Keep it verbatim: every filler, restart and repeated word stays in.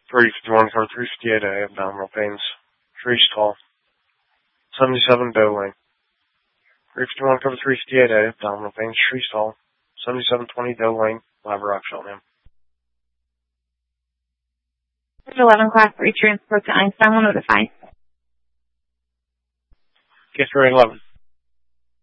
three fifty-one, cover three fifty-eight A, abdominal pains. Trees call. seventy-seven Doe Lane. three fifty-one, cover three fifty-eight A, abdominal pains. Trees call. seventy-seven twenty Doe Lane, Laverack, Cheltenham. eleven, class three, transport to Einstein, one notify. Case three eleven.